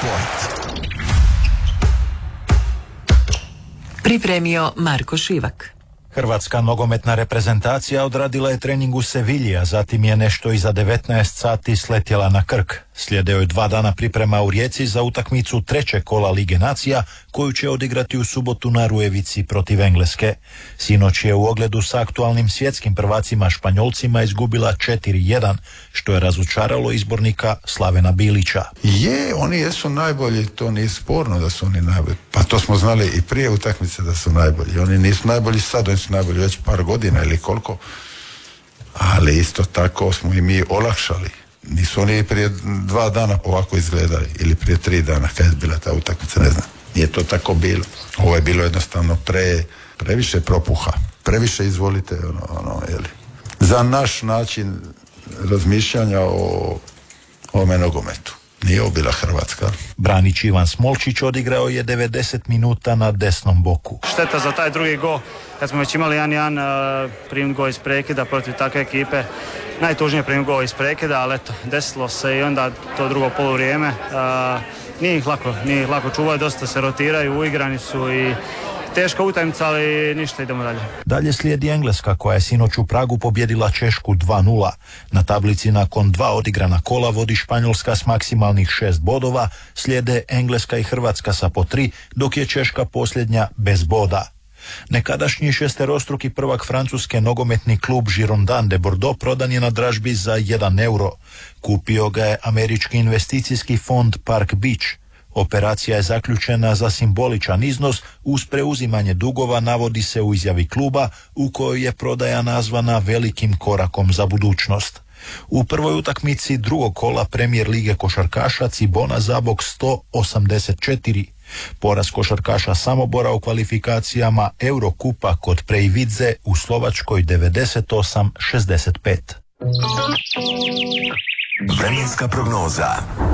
sport. Pripremio Marko Šivak. Hrvatska nogometna reprezentacija odradila je trening u Sevilji, a zatim je nešto iza 19 sati sletjela na Krk. Slijede joj 2 dana priprema u Rijeci za utakmicu 3. kola Lige nacija, koju će odigrati u subotu na Rujevici protiv Engleske. Sinoć je u ogledu sa aktualnim svjetskim prvacima Španjolcima izgubila 4-1, što je razočaralo izbornika Slavena Bilića. Oni jesu najbolji, to nije sporno da su oni najbolji. Pa to smo znali i prije utakmice da su najbolji. Oni nisu najbolji sad, oni su najbolji već par godina ili koliko. Ali isto tako smo i mi olakšali. Nisu oni prije 2 dana ovako izgledali, ili prije 3 dana kad je bila ta utakmica, ne znam. Nije to tako bilo. Ovo je bilo jednostavno previše propuha. Previše izvolite, jeli. Za naš način razmišljanja o ovome nogometu. Nije ovo bila Hrvatska. Branić Ivan Smolčić odigrao je 90 minuta na desnom boku. Šteta za taj drugi gol. Kad smo već imali 1-1 primit gol iz prekida protiv takve ekipe. Najtužnije primit gol iz prekida, ali eto, desilo se i onda to drugo poluvrijeme. Nije ih lako čuvaju, dosta se rotiraju, uigrani su i teška utakmica, ali ništa, idemo dalje. Dalje slijedi Engleska, koja je sinoć u Pragu pobjedila Češku 2-0. Na tablici nakon 2 odigrana kola vodi Španjolska s maksimalnih 6 bodova, slijede Engleska i Hrvatska sa po 3, dok je Češka posljednja bez boda. Nekadašnji šesterostruki prvak Francuske nogometni klub Girondins de Bordeaux prodan je na dražbi za 1 euro. Kupio ga je američki investicijski fond Park Beach. Operacija je zaključena za simboličan iznos uz preuzimanje dugova, navodi se u izjavi kluba, u kojoj je prodaja nazvana velikim korakom za budućnost. U prvoj utakmici drugog kola Premier lige košarkaša Cibona Zabok 184. Poraz košarkaša Samobora u kvalifikacijama Eurokupa kod Prejvidze u Slovačkoj 98-65. Vremenska prognoza.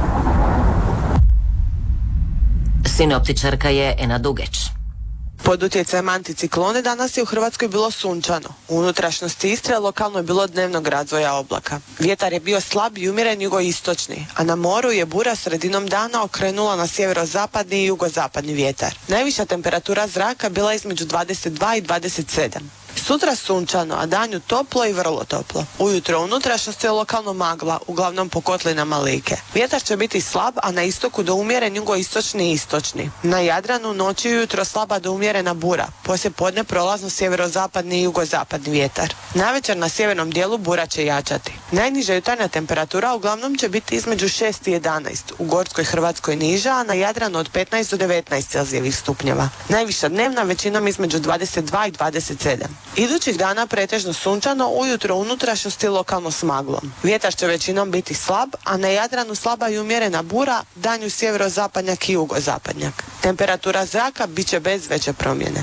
Sinoptičarka je Ena Dugeć. Pod utjecajem anticiklone danas je u Hrvatskoj bilo sunčano. U unutrašnjosti Istre lokalno je bilo dnevnog razvoja oblaka. Vjetar je bio slab i umjeren jugoistočni, a na moru je bura sredinom dana okrenula na sjeverozapadni i jugozapadni vjetar. Najviša temperatura zraka bila između 22 i 27. Sutra sunčano, a danju toplo i vrlo toplo. Ujutro u unutrašnjosti je lokalno magla, uglavnom po kotlinama Like. Vjetar će biti slab, a na istoku do umjeren jugoistočni i istočni. Na Jadranu noći i ujutro slaba do umjerena bura, poslije podne prolazno sjeverozapadni i jugozapadni vjetar. Navečer na sjevernom dijelu bura će jačati. Najniža jutarnja temperatura uglavnom će biti između 6 i 11, u Gorskoj Hrvatskoj niža, a na Jadranu od 15 do 19 celzijevih stupnjeva. Najviša dnevna većinom između 22 i 27. Idućih dana pretežno sunčano, ujutro u unutrašnjosti lokalno s maglom. Vjetar će većinom biti slab, a na Jadranu slaba i umjerena bura, danju sjeverozapadnjak i jugozapadnjak. Temperatura zraka bit će bez veće promjene.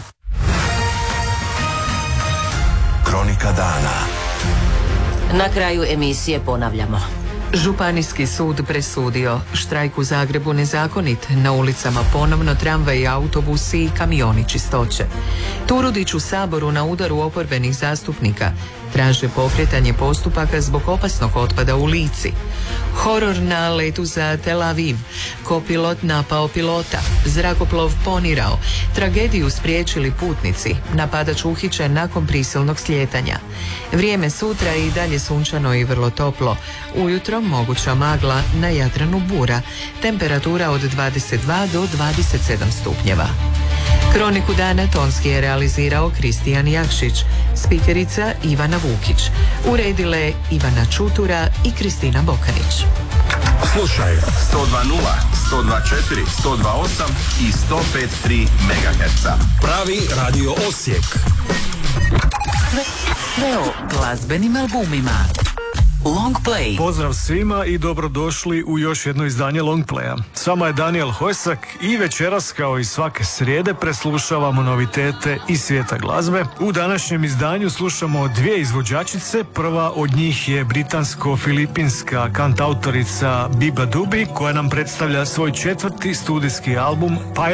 Kronika dana. Na kraju emisije ponavljamo. Županijski sud presudio štrajk u Zagrebu nezakonit, na ulicama ponovno tramvaj, autobusi i kamioni čistoće. Turudić u Saboru na udaru oporbenih zastupnika, traže pokretanje postupaka zbog opasnog otpada u Lici. Horor na letu za Tel Aviv, kopilot napao pilota, zrakoplov ponirao, tragediju spriječili putnici, napadač uhićen nakon prisilnog slijetanja. Vrijeme sutra i dalje sunčano i vrlo toplo, ujutro moguća magla, na Jadranu bura, temperatura od 22 do 27 stupnjeva. Kroniku dana tonski je realizirao Kristijan Jakšić, spikerica Ivana Vukić, uredile Ivana Čutura i Kristina Bokanić. Slušaj 102.0, 102.4, 102.8 i 105.3 MHz. Pravi Radio Osijek. Sve o glazbenim albumima. Long Play. Pozdrav svima i dobrodošli u još jedno izdanje Long Playa. S vama je Daniel Hojsak i večeras, kao i svake srijede, preslušavamo novitete iz svijeta glazbe. U današnjem izdanju slušamo 2 izvođačice. Prva od njih je britansko-filipinska kantautorica Biba Dubi, koja nam predstavlja svoj 4. studijski album